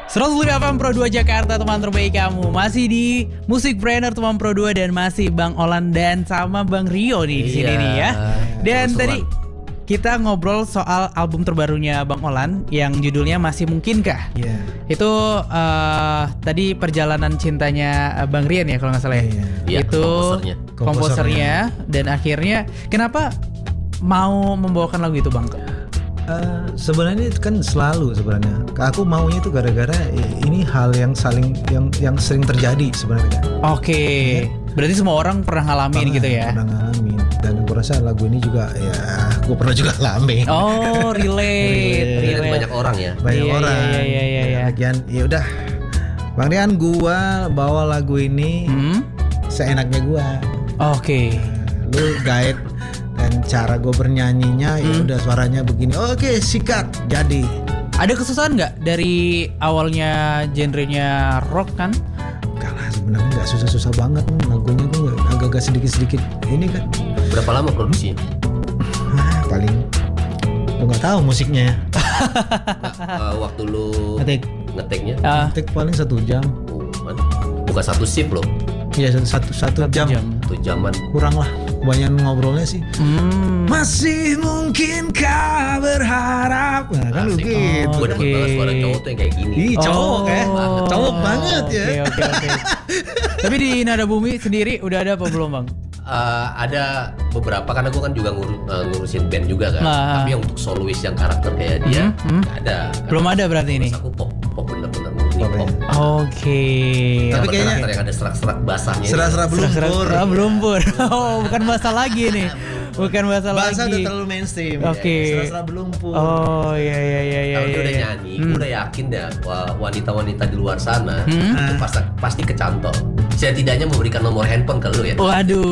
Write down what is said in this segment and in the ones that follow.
105 FM Pro 2 Jakarta, teman terbaik kamu. Masih di Musik Brainer teman Pro 2 dan masih Bang Olan dan sama Bang Rio nih di sini nih ya. Dan tadi kita ngobrol soal album terbarunya Bang Olan yang judulnya Masih Mungkinkah. Itu tadi perjalanan cintanya Bang Rian ya kalau nggak salah ya. Itu komposernya dan akhirnya kenapa mau membawakan lagu itu Bang? Sebenarnya kan selalu sebenarnya. Aku maunya itu gara-gara ini hal yang yang sering terjadi sebenarnya. Oke. Berarti semua orang pernah ngalamin gitu ya? Pernah ngalamin. Dan aku rasa lagu ini juga ya aku pernah juga ngalamin. Oh, relate. Banyak orang ya. Banyak orang. Iya. Lagian ya udah. Bang Rian, gua bawa lagu ini seenaknya gua. Oke. Lu guide dan cara gue bernyanyinya ya udah suaranya begini. Oke, sikat jadi. Ada kesusahan nggak dari awalnya genrenya rock kan? Enggak lah, sebenarnya nggak susah-susah banget. Lagunya tuh agak-agak sedikit-sedikit ini kan. Berapa lama produksinya? Paling lu nggak tahu musiknya. Waktu lu ngeteknya? Ngetek paling 1 jam. Bukan satu shift loh. Iya, satu jam. 1 jaman. Kurang lah. Banyak ngobrolnya sih. Masih mungkinkah berharap? Nah kan lu gitu. Gue demen banget suara cowok tuh yang kayak gini. Ih, cowok ya. Cowok banget ya. Oke. Tapi di Nada Bumi sendiri udah ada apa belum Bang? Ada beberapa karena gue kan juga ngurusin band juga kan. Tapi yang untuk solois yang karakter kayak dia nggak ada. Belum ada berarti ini. Aku pop bener-bener murni pop. Oke. Tapi kayaknya yang ada serak-serak basahnya. Serak-serak belumpur. Oh, bukan bahasa lagi nih. Bukan bahasa lagi. Bahasa udah terlalu mainstream. Oke. Serak-serak belumpur. Oh iya. Kalau dia udah nyanyi, gue udah yakin dah wanita-wanita di luar sana itu pasti kecantol. Setidaknya memberikan nomor handphone ke lu ya.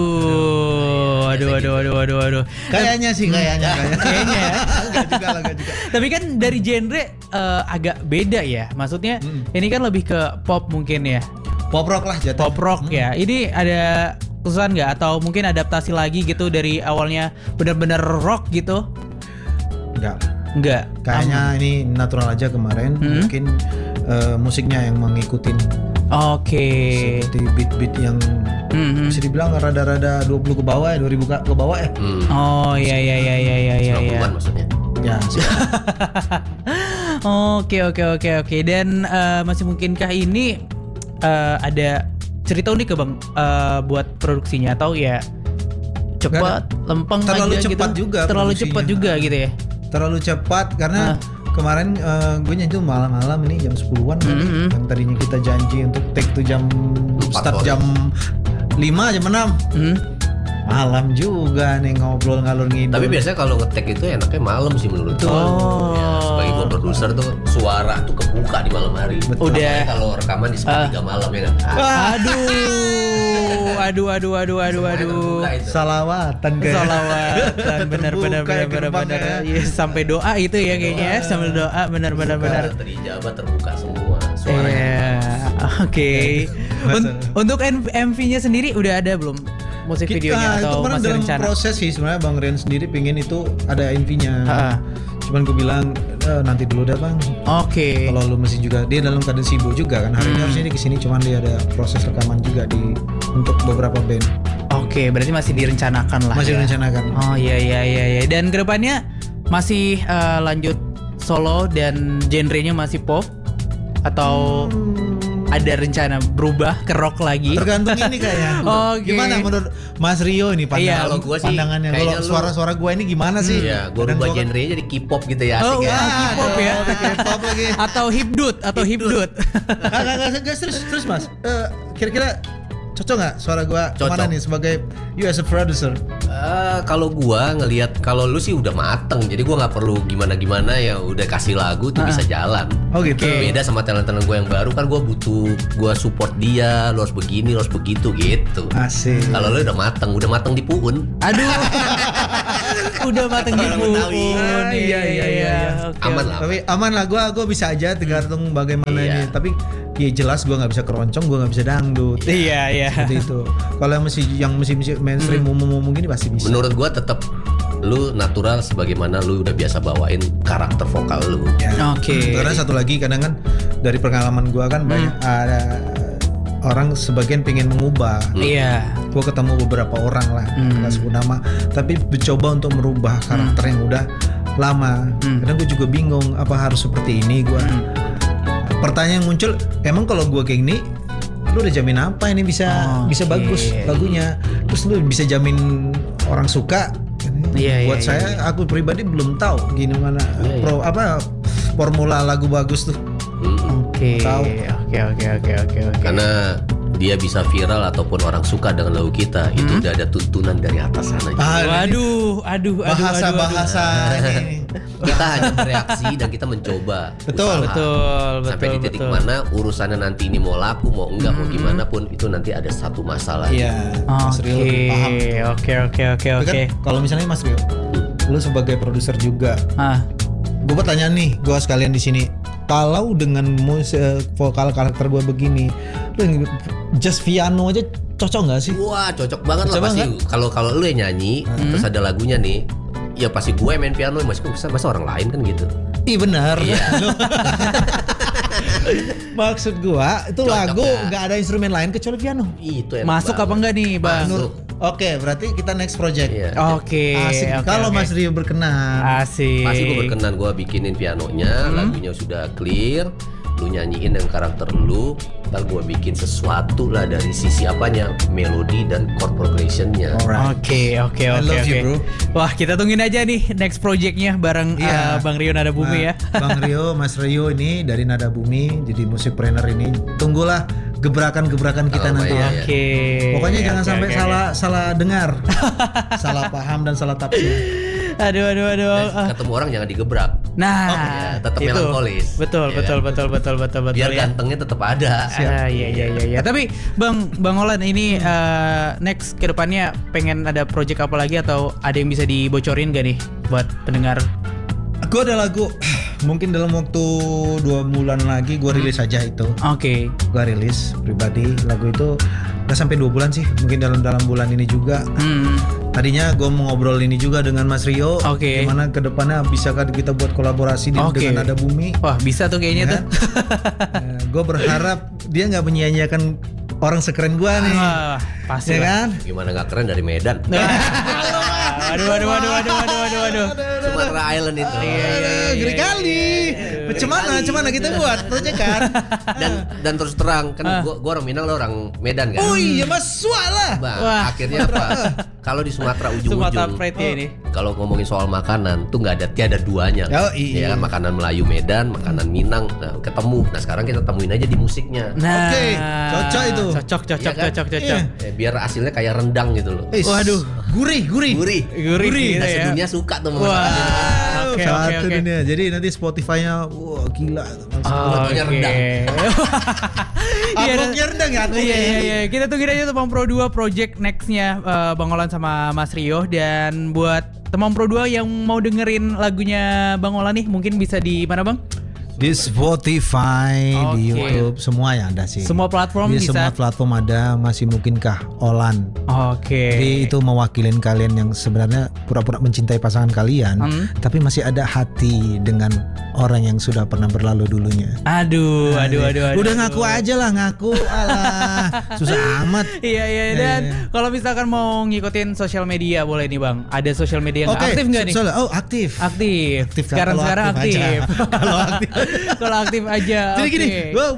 Waduh. Kayaknya sih kayaknya. Kayaknya ya. Enggak juga. Tapi kan dari genre agak beda ya. Maksudnya ini kan lebih ke pop mungkin ya. Pop rock lah jatuh. Pop rock ya. Ini ada kesusahan nggak atau mungkin adaptasi lagi gitu dari awalnya benar-benar rock gitu? Enggak. Kayaknya ini natural aja kemarin. Mungkin musiknya yang ngikutin. Oke. Seperti beat-beat yang bisa dibilang rada-rada 20 ke bawah ya, 2000 ke bawah ya. Oh iya. 90-an maksudnya. Ya, Oke. Dan masih mungkinkah ini ada cerita unik ke Bang buat produksinya atau ya cepat, lempeng terlalu aja cepat gitu? juga. Terlalu cepat juga gitu ya. Terlalu cepat karena kemarin gue nyanyi tuh malam-malam ini jam 10-an kali. Yang tadinya kita janji untuk take tuh start jam 5 jam 6. Malam juga nih ngobrol ngalur ngidul. Tapi biasanya kalau ngetek itu enaknya malam sih menurut gue. Ya, sebagai gue produser tuh suara tuh kebuka di malam hari. Betul. Udah. Kalau rekaman di sepertiga malam ya kan. Aduh. Salawatan kayak. Salawatan benar. Yes, sampai doa itu ya kayaknya ya, sambil doa benar. Terijabah terbuka semua suaranya. Yeah. Oke. Untuk MV-nya sendiri udah ada belum? Musik videonya atau itu masih dalam rencana? Proses sih sebenarnya Bang Rian sendiri pingin itu ada MV-nya. Cuman gue bilang nanti dulu dah Bang. Oke. Kalau lu mesti juga dia dalam keadaan sibuk juga kan hari ini harusnya dia kesini cuman dia ada proses rekaman juga untuk beberapa band. Oke, berarti masih direncanakan lah. Masih direncanakan. Oh iya. Dan kedepannya masih lanjut solo dan genrenya masih pop atau ada rencana berubah ke rock lagi? Tergantung ini kayaknya. Gimana menurut Mas Rio ini pandangannya? Kalau suara-suara gue ini gimana sih? Iya, gue rubah genrenya jadi K-pop gitu ya. Oh, K-pop ya. K-pop lagi. Atau hipdut. Enggak terus Mas. Kira-kira cocok nggak suara gue kemana nih sebagai you as a producer? Kalau gue ngelihat kalau lu sih udah mateng, jadi gue nggak perlu gimana ya, udah kasih lagu tuh bisa jalan. Oh gitu. Beda sama talent-talent gue yang baru kan gue butuh support dia, lu harus begini, lu harus begitu gitu. Asik. Kalau lu udah mateng di puun. Aduh. Udah mateng di puun. Iya. Aman lah. Tapi aman lah, gue bisa aja tergantung bagaimana ini. Tapi ya jelas gue nggak bisa keroncong, gue nggak bisa dangdut. Iya. Seperti itu. Kalau yang musik mainstream umum gini pasti bisa. Menurut gue tetap lu natural sebagaimana lu udah biasa bawain karakter vokal lu. Ya. Oke. Karena satu lagi kadang kan dari pengalaman gue kan banyak ada orang sebagian pengen mengubah. Iya. Gue ketemu beberapa orang lah, nggak sebut nama, tapi mencoba untuk merubah karakter yang udah lama. Kadang gue juga bingung apa harus seperti ini. Gue pertanyaan yang muncul, emang kalau gue kayak gini, lu udah jamin apa ini bisa bagus lagunya? Terus lu bisa jamin orang suka? Buat saya, aku pribadi belum tahu gimana formula lagu bagus tuh. Oke. Karena dia bisa viral ataupun orang suka dengan lagu kita, itu udah ada tuntunan dari atas sana. Aduh. Bahasa ini. Kita hanya bereaksi dan kita mencoba. Betul. Sampai di titik mana urusannya nanti ini mau laku mau enggak mau gimana pun itu nanti ada satu masalah. Iya. Mas Rio lebih paham. Oke. Kalau misalnya Mas Rio, lu sebagai produser juga. Gue pertanyaan nih, gue sekalian di sini. Kalau dengan vokal karakter gue begini, just piano aja cocok nggak sih? Wah, cocok banget lah pasti. Kalau lu yang nyanyi, terus ada lagunya nih, ya pasti gue main piano, masa orang lain kan gitu. Iya benar. Iya. Maksud gue itu cocok lagu nggak ada instrumen lain kecuali piano. Itu masuk banget. Apa enggak nih, Bang? Masuk. Oke, berarti kita next project. Oke. Kalau Mas Rio berkenan. Asik. Pasti gue berkenan, gue bikinin pianonya, lagunya sudah clear, lu nyanyiin dengan karakter lu, ntar gue bikin sesuatu lah dari sisi apanya, melodi dan chord progressionnya. Oke. I love you, bro. Wah, kita tungguin aja nih next projectnya bareng Bang Rio Nada Bumi ya. Bang Rio, Mas Rio ini dari Nada Bumi, jadi musikpreneur ini. Tunggulah gebrakan-gebrakan kita nanti. Oke. Pokoknya jangan sampai salah dengar, salah paham dan salah tafsir. Aduh. Ketemu orang jangan digebrak. Nah, tetap melankolis. Betul. Biar gantengnya tetap ada. Iya. Tapi Bang Olan ini next ke depannya pengen ada project apa lagi atau ada yang bisa dibocorin gak nih buat pendengar? Gue ada lagu, mungkin dalam waktu 2 bulan lagi gue rilis aja itu. Oke. Gue rilis pribadi lagu itu udah sampai 2 bulan sih, mungkin dalam bulan ini juga. Tadinya gue mau ngobrol ini juga dengan Mas Rio. Gimana kedepannya bisakah kita buat kolaborasi dengan Nada Bumi? Wah bisa tuh kayaknya tuh. Gue berharap dia nggak menyia-nyiakan orang sekeren gue nih. Pasti ya kan? Gimana nggak keren dari Medan? Waduh. Sumatera Island itu. Gede kali. Cuman kita buat proyek kan. Dan terus terang kan gua orang Minang, lo orang Medan kan. Oh iya Mas lah. Akhirnya apa? Kalau di Sumatera ujung-ujung, kalau ngomongin soal makanan tuh tiada duanya. Ya kan, makanan Melayu Medan, makanan Minang, ketemu. Nah sekarang kita temuin aja di musiknya. Oke, cocok itu. Cocok. Biar hasilnya kayak rendang gitu loh. Waduh, gurih. Nah, sedunia suka tuh masakan. Satu dunia. Jadi nanti Spotify-nya gila. Lagunya rendang. Uploadnya rendang ya. Iya. Kita tungguin aja Temam Pro 2 project next-nya Bang Olan sama Mas Rio. Dan buat Temam Pro 2 yang mau dengerin lagunya Bang Olan nih, mungkin bisa di mana Bang? Di Spotify, di YouTube, semua yang ada sih. Semua platform bisa. Semua platform ada. Masih mungkinkah Olan? Jadi itu mewakilin kalian yang sebenarnya pura-pura mencintai pasangan kalian, tapi masih ada hati dengan orang yang sudah pernah berlalu dulunya. Aduh. Udah ngaku aja lah, alah. Susah amat. Iya. Dan kalau misalkan mau ngikutin sosial media boleh nih Bang. Ada sosial media yang aktif nggak nih? Aktif. Sekarang aktif. Kalau aktif. Kalau aktif aja. Jadi gini,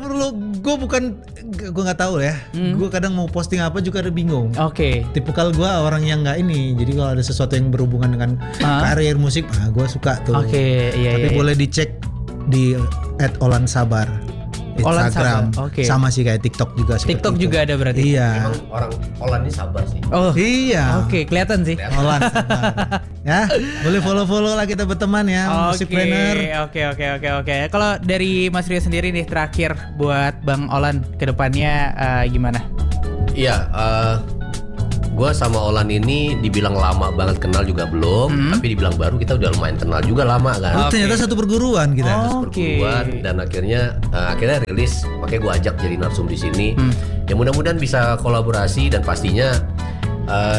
gue nggak tahu ya. Gue kadang mau posting apa juga ada bingung. Tipikal gue orang yang nggak ini. Jadi kalau ada sesuatu yang berhubungan dengan karir musik, gue suka tuh. Tapi boleh dicek di @olansabar Instagram. Sama sih kayak TikTok juga. TikTok juga ada berarti. Iya. Emang orang Olan ini sabar sih. Iya. Kelihatan sih. Olan sabar. Ya, boleh follow lah kita berteman ya, musikpreneur. Oke. Kalau dari Mas Rio sendiri nih terakhir buat Bang Olan ke depannya gimana? Iya, gue sama Olan ini dibilang lama banget kenal juga belum, tapi dibilang baru kita udah lumayan kenal juga lama kan. Ternyata satu perguruan kita. Satu perguruan dan akhirnya rilis, makanya gue ajak jadi narsum di sini. Ya mudah-mudahan bisa kolaborasi dan pastinya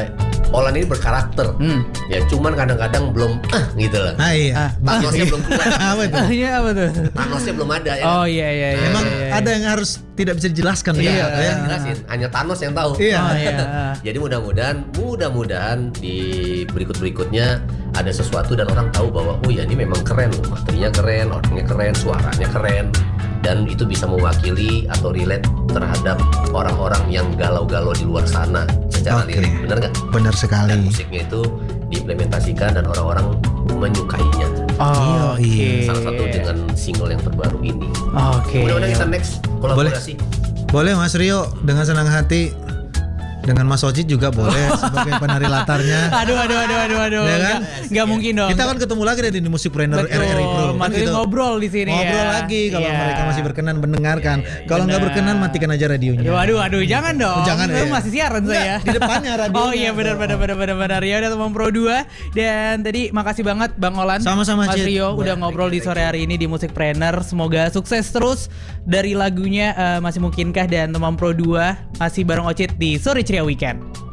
Olan ini berkarakter. Ya cuman kadang-kadang belum gitu lah. Iya. Thanosnya belum keluar. Apa tuh? Thanosnya belum ada ya. Oh iya. Memang ada yang harus tidak bisa dijelaskan ya. Jelasin. Hanya Thanos yang tahu. Iya. Jadi mudah-mudahan di berikutnya ada sesuatu dan orang tahu bahwa oh ya ini memang keren loh, materinya keren, orangnya keren, suaranya keren, dan itu bisa mewakili atau relate terhadap orang-orang yang galau-galau di luar sana secara lirik, benar nggak? Benar sekali. Dan musiknya itu diimplementasikan dan orang-orang menyukainya. Oh iya. Salah satu dengan single yang terbaru ini. Oke. Mudah-mudahan kita next kolaborasi. Boleh Mas Rio, dengan senang hati. Dengan Mas Ojit juga boleh sebagai penari latarnya. Aduh. Ya kan? Nggak mungkin dong. Kita kan ketemu lagi di Musikpreneur RRI Pro. Kan gitu. Ngobrol di sini Ngobrol lagi kalau mereka masih berkenan mendengarkan. Kalau nggak berkenan matikan aja radionya. Aduh, jangan dong. Jangan ya. Masih siaran saya. Di depannya radionya. Oh iya benar. Ya udah teman Pro 2 dan tadi makasih banget Bang Olan. Sama-sama Mas Rio udah ngobrol di sore hari ini di Musikpreneur. Semoga sukses terus dari lagunya masih mungkinkah dan teman Pro 2 masih bareng Ocit di Sore Ceria Weekend.